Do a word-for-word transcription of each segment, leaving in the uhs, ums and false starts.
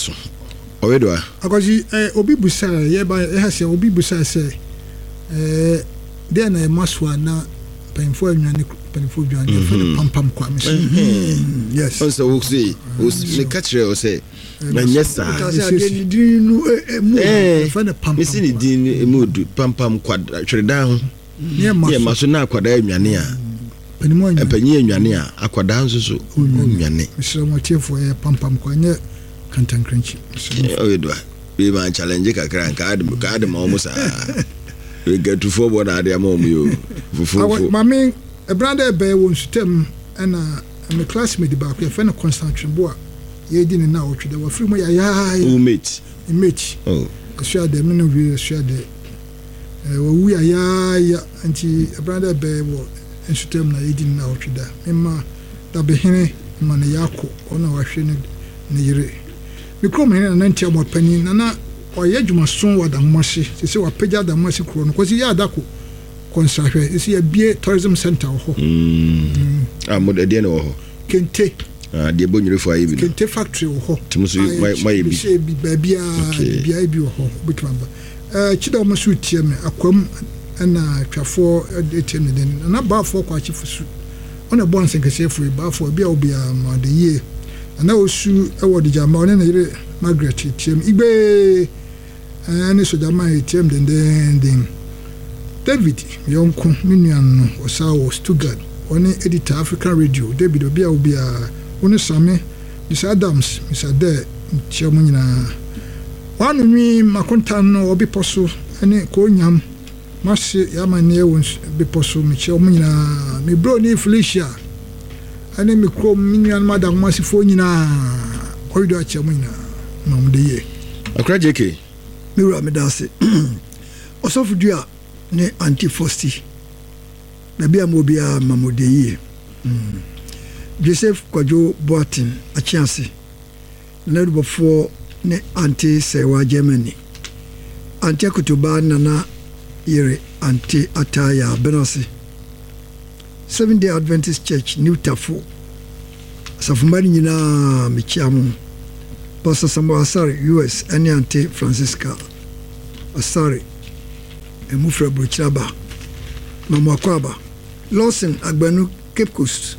so owedo a akoji eh obi busa ye ba e ha se obi busa se eh dey na maswa na painful anwane painful anwane for the pam pam kwa me yes on so we say we catch you say na nyesa eh for the pam pam me see din emudu pam pam kwa twredan ho ye maso na akwada anwane a panimo anwane panyi anwane a akwada nso so anwane misro mo chefo e pam pam kwa nye kantan crunchy owedo we ma challenge kakra nka adem ka adem almost we get to forward ade am om yo fufu mami e brother be won sutem na me classmate ba ko fe na Constantine Boa ye di ni na o twede wa free mo ya ya roommate mate oh so ade me no we so ade eh wo ya ya ya anti e brother be wo sutem na ye di ni na o twede me ma da be hene ma na yako ona wa hwe ne ne yire me krom hene na ntia mo panin na na oye adwuma son wa da mmase se wa pagya da mmase kro no kosi ya adako konsahwe se ya bie tourism center ho mm ah mo de no ho kente ah de bonyurefo ayi bi kente factory ho tumusu mai bi se bi babia bia bi ho bitwamba eh chida mo su tie me akwam na twafo etem ne na ba fo kwa chifusu ona bon senkese fu ba fo bia obi ma de ye na osu ewo de jama ona na yire Margaret tiem igbe ani so jama tiem den den den David yonko minuan no osawo Stuttgart oni editor African Radio David obia obia oni same Mister Adams Mister De tiem nyina wanu mi makonta no obi poso ani ko nyam mase yamane won bi poso mi tiem nyina mi bro ni Felicia ani mi krom minuan madam masifo nyina oido a tiem nyina mamdeye akra jk miru amedase osofu dua ne antifosti na bia mo bia mamodeye mm. Joseph Kwajo Boatin achianse na rubofo ne anti sewa Germany anti kutuba nana yere anti ataya benose Seventh Day Adventist Church New Tafo safumari nyina michiamu Pastor Samuel Asari U S any anti Francisca Asari emufra Brochaba Mama Kwaba Lawson Agbanu Cape Coast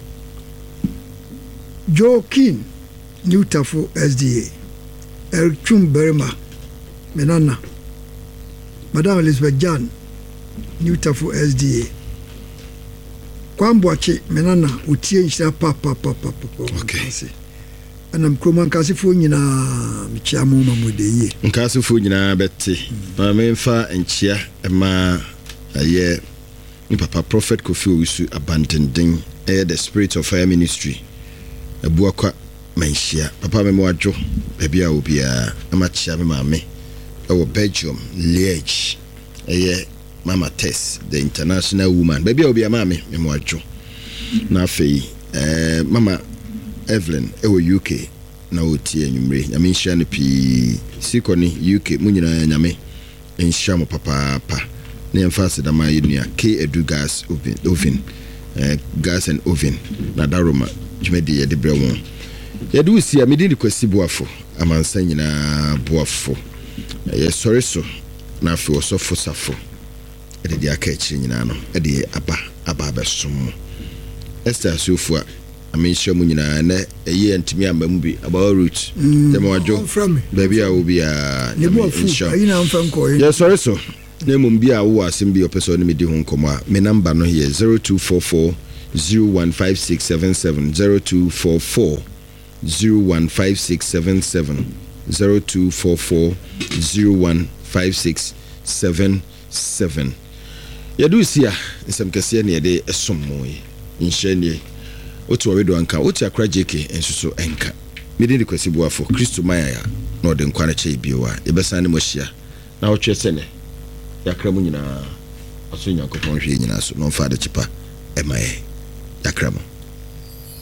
Joe King New Tafo S D A Eric Chum Berima Menana Madame Elizabeth Jan New Tafo S D A Kwamboache Menana utie nshira papa papa papa okay ana mkroma nkasifo nyina michiamu mamodeye nkasifo nyina bette ma memfa enchia ma aye ni papa prophet Kofi Owusu abandonding eh the Spirit of Fire Ministry abuakwa manhia papa memo adwo bia obia amachia me mame ewo Belgium Liège eh Mama Tess the international woman bia obia mame memo adwo na fei eh mama Evelyn ewo U K na otie nyumre nyame nhia no pi sikoni U K munyina nyame nhia mo papa pa na emphasize da ma yinua K Edu gas oven oven eh gas and oven na daroma jumedi ye de brewon ye du si a medi kwasi boafo amansa nyina boafo ye sori so na afi osofo safo e de aka ekire nyina no e de aba aba besom Esther Sofua amenhia mu nyina na eye ntimi amam bi about root dem wajo baby a obi a ayina amfam ko ye sorry so na mum bi a wo asem bi opeso ne medi ho nkomo a me number no here zero two four four zero one five six seven seven zero two four four zero one five six seven seven zero two four four zero one five six seven seven ye do sia nsem kase ne ye de esom mo yi nhye otu owedo anka otu akra jeke ensuso enka mede de kwasi boafo Kristo maya na ode nkwa na chei biowa ebesa ne mohia na otwe sene yakra mu nyina aso nyankopon hwe nyina so no fa de chipa emaye yakra mu